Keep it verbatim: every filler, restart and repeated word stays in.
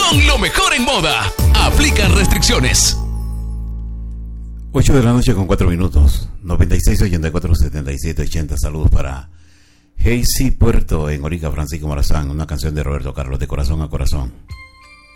con lo mejor en moda. Aplican restricciones. ocho de la noche con cuatro minutos. noventa y seis, ochenta y cuatro, setenta y siete, ochenta. Saludos para Hey Sí Puerto en Orica, Francisco Morazán. Una canción de Roberto Carlos, de corazón a corazón.